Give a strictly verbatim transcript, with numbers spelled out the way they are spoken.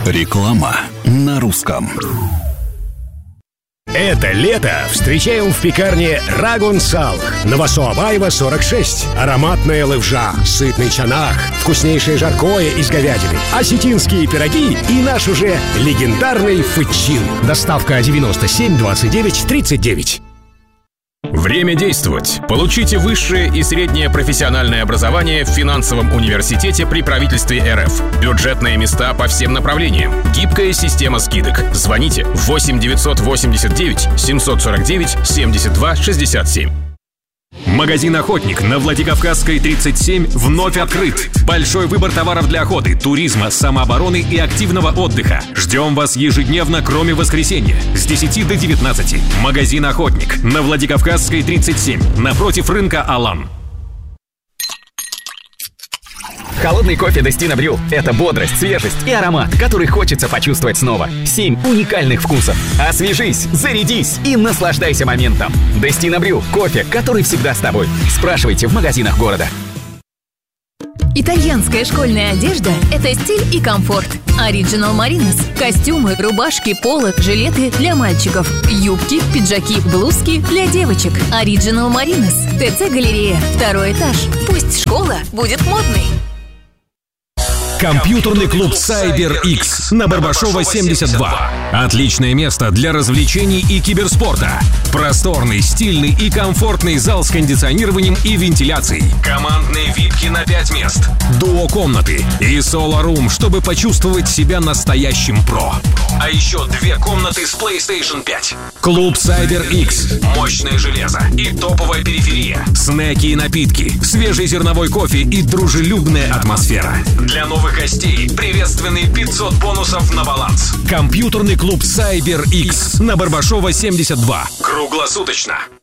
Реклама на русском. Это лето встречаем в пекарне Рагун Салх. Новосоабаева, сорок шесть. Ароматная левжа, сытный чанах, вкуснейшее жаркое из говядины, осетинские пироги и наш уже легендарный фычин. Доставка девяносто семь двадцать девять тридцать девять. Время действовать. Получите высшее и среднее профессиональное образование в финансовом университете при правительстве эр эф. Бюджетные места по всем направлениям. Гибкая система скидок. Звоните восемь девятьсот восемьдесят девять семьсот сорок девять семьдесят два шестьдесят семь. Магазин «Охотник» на Владикавказской, тридцать семь вновь открыт. Большой выбор товаров для охоты, туризма, самообороны и активного отдыха. Ждем вас ежедневно, кроме воскресенья, с десяти до девятнадцати. Магазин «Охотник» на Владикавказской, тридцать семь, напротив рынка «Алан». Холодный кофе Дестино Брю – это бодрость, свежесть и аромат, который хочется почувствовать снова. Семь уникальных вкусов. Освежись, зарядись и наслаждайся моментом. Дестино Брю – кофе, который всегда с тобой. Спрашивайте в магазинах города. Итальянская школьная одежда – это стиль и комфорт. Original Marinos – костюмы, рубашки, поло, жилеты для мальчиков, юбки, пиджаки, блузки для девочек. Original Marinos. ТЦ Галерея, второй этаж. Пусть школа будет модной. Компьютерный клуб CyberX на Барбашова, семьдесят два. Отличное место для развлечений и киберспорта. Просторный, стильный и комфортный зал с кондиционированием и вентиляцией. Командные випки на пять мест. Дуо-комнаты и соло-рум, чтобы почувствовать себя настоящим про. А еще две комнаты с PlayStation пять. Клуб CyberX. Мощное железо и топовая периферия. Снеки и напитки, свежий зерновой кофе и дружелюбная атмосфера. Для новых гостей приветственные пятьсот бонусов на баланс. Компьютерный клуб CyberX на Барбашова, семьдесят два. Круглосуточно.